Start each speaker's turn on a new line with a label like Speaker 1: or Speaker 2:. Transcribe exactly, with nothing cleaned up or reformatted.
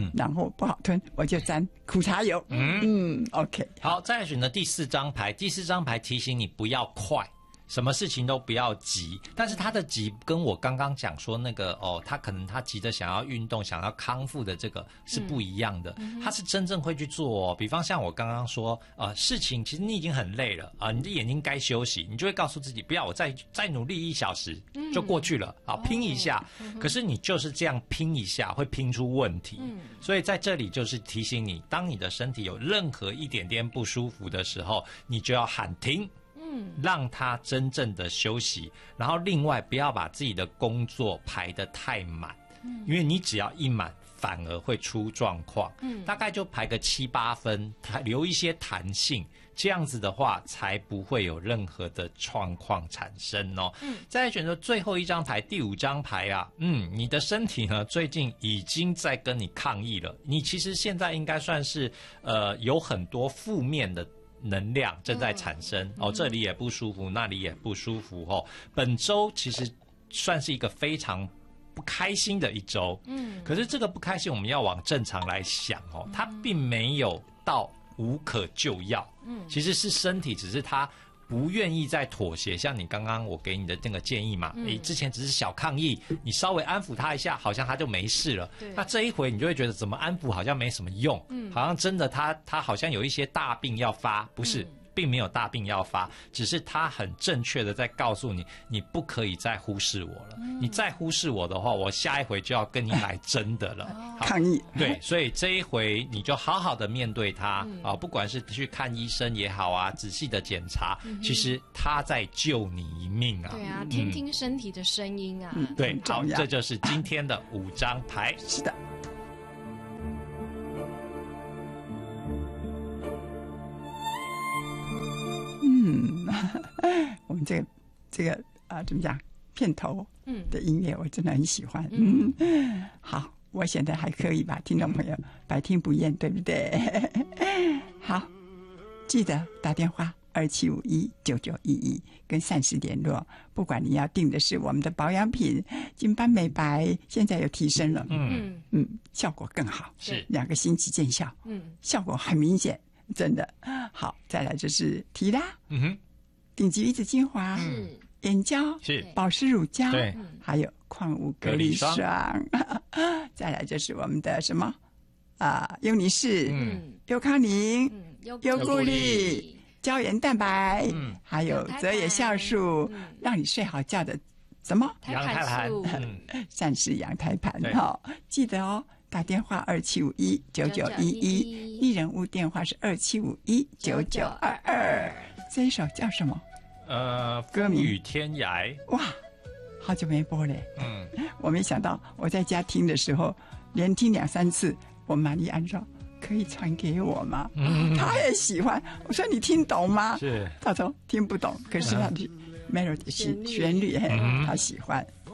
Speaker 1: 嗯，然后不好吞，我就沾苦茶油。嗯嗯 ，OK。
Speaker 2: 好，再来选择第四张牌，第四张牌提醒你不要快。什么事情都不要急，但是他的急跟我刚刚讲说那个哦，他可能他急着想要运动、想要康复的这个是不一样的。嗯、他是真正会去做哦。比方像我刚刚说，呃，事情其实你已经很累了啊、呃，你的眼睛该休息，你就会告诉自己，不要我再再努力一小时就过去了，好、嗯、拼一下、哦嗯。可是你就是这样拼一下，会拼出问题。嗯、所以在这里就是提醒你，当你的身体有任何一点点不舒服的时候，你就要喊停。嗯，让他真正的休息，然后另外不要把自己的工作排得太满，嗯，因为你只要一满，反而会出状况。嗯，大概就排个七八分，留一些弹性，这样子的话才不会有任何的状况产生哦。嗯，再来选择最后一张牌，第五张牌啊，嗯，你的身体呢最近已经在跟你抗议了，你其实现在应该算是呃有很多负面的能量正在产生、嗯、哦，这里也不舒服，那里也不舒服哦。本周其实算是一个非常不开心的一周，嗯，可是这个不开心我们要往正常来想哦，它并没有到无可救药，嗯，其实是身体只是它不愿意再妥协，像你刚刚我给你的那个建议嘛，你、嗯、之前只是小抗议，你稍微安抚他一下，好像他就没事了。那这一回你就会觉得怎么安抚好像没什么用，嗯，好像真的他他好像有一些大病要发，不是。嗯，并没有大病要发，只是他很正确的在告诉你，你不可以再忽视我了。嗯、你再忽视我的话，我下一回就要跟你来真的了。
Speaker 1: 抗议。
Speaker 2: 对，所以这一回你就好好的面对他、嗯、啊，不管是去看医生也好啊，仔细的检查、嗯，其实他在救你一命啊。
Speaker 3: 对啊，听听身体的声音啊。
Speaker 2: 嗯、对，好，这就是今天的五张牌。
Speaker 1: 是的。嗯，我们这个这个啊、呃，怎么讲？片头的音乐我真的很喜欢。嗯，嗯好，我现在还可以吧，听众朋友百听不厌，对不对？好，记得打电话二七五一九九一一跟善时联络。不管你要订的是我们的保养品，金斑美白现在有提升了，嗯嗯，效果更好，
Speaker 2: 是
Speaker 1: 两个星期见效，嗯，效果很明显。真的好，再来就是提拉，嗯哼，顶级离子精华，是眼胶，
Speaker 2: 是保
Speaker 1: 湿乳胶，
Speaker 2: 对，
Speaker 1: 还有矿物隔离霜。再来就是我们的什么啊、呃，优尼士，嗯，优康宁，嗯，优固力，胶原蛋白，嗯，还有泽野酵素、嗯，让你睡好觉的什么
Speaker 2: 阳台盘，
Speaker 1: 善时阳台盘，哈，记得哦。打电话二七五一九九一一，丽人屋电话是二七五一九九二二。这一首叫什么？
Speaker 2: 呃，歌名《与天涯》。
Speaker 1: 哇，好久没播嘞。嗯，我没想到我在家听的时候，连听两三次。我玛丽安说：“可以传给我吗？”嗯，他也喜欢。我说：“你听懂吗？”
Speaker 2: 是。
Speaker 1: 他说：“听不懂。”可是他的 melody 是旋律，他喜欢。